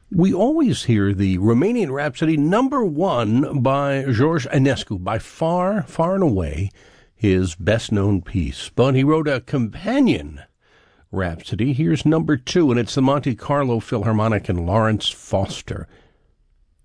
We always hear the Romanian Rhapsody #1 by George Enescu, by far and away his best-known piece. But he wrote a companion Rhapsody. Here's #2, and it's the Monte Carlo Philharmonic and Lawrence Foster.